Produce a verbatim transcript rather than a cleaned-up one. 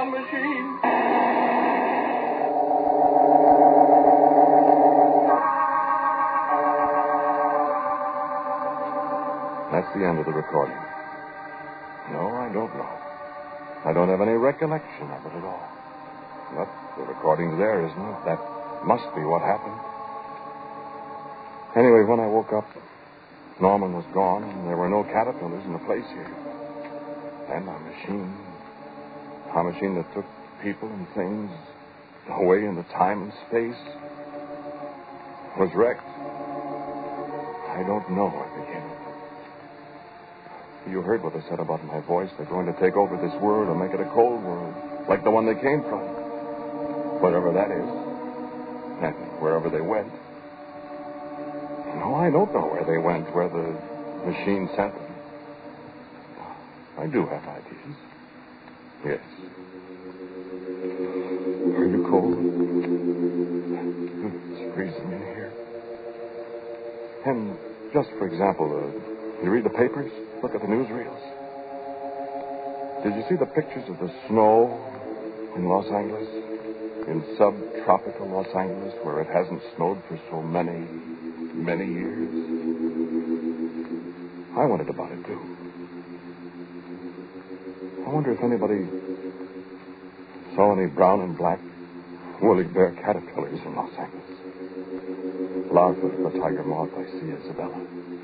sound machine. That's the end of the recording. No, I don't know. I don't have any recollection of it at all. But the recording's there, isn't it? That must be what happened. Anyway, when I woke up, Norman was gone, and there were no caterpillars in the place here. And our machine, our machine that took people and things away into time and space, was wrecked. I don't know where it began. You heard what they said about my voice. They're going to take over this world and make it a cold world, like the one they came from. Wherever that is, and wherever they went. No, I don't know where they went, where the machine sent them. I do have ideas. Yes. Are you cold? It's freezing in here. And just for example, uh, you read the papers? Look at the newsreels. Did you see the pictures of the snow in Los Angeles? In subtropical Los Angeles, where it hasn't snowed for so many, many years? I wondered about it, too. I wonder if anybody saw any brown and black woolly bear caterpillars in Los Angeles. Larvae of the tiger moth I see, Isabella.